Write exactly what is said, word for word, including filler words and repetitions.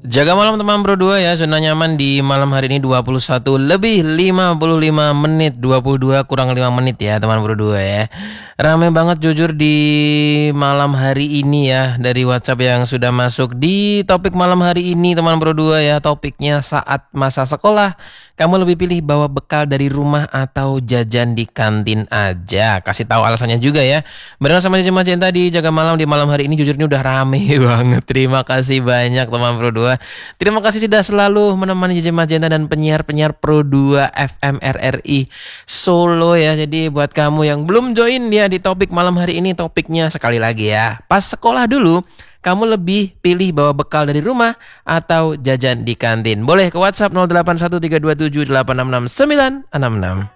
Jaga malam teman Bro dua ya, zona nyaman di malam hari ini dua puluh satu lebih lima puluh lima menit, dua puluh dua kurang lima menit ya teman Bro dua ya. Rame banget jujur di malam hari ini ya, dari WhatsApp yang sudah masuk di topik malam hari ini teman Bro dua ya. Topiknya saat masa sekolah, kamu lebih pilih bawa bekal dari rumah atau jajan di kantin aja? Kasih tahu alasannya juga ya. Barengan sama Jeje Magenta di Jaga Malam di malam hari ini, jujur ini udah rame banget. Terima kasih banyak teman Pro dua. Terima kasih sudah selalu menemani Jeje Magenta dan penyiar-penyiar Pro dua F M R R I Solo ya. Jadi buat kamu yang belum join ya di topik malam hari ini, topiknya sekali lagi ya. Pas sekolah dulu, kamu lebih pilih bawa bekal dari rumah atau jajan di kantin? Boleh ke WhatsApp nol delapan satu tiga dua tujuh delapan enam enam sembilan enam enam.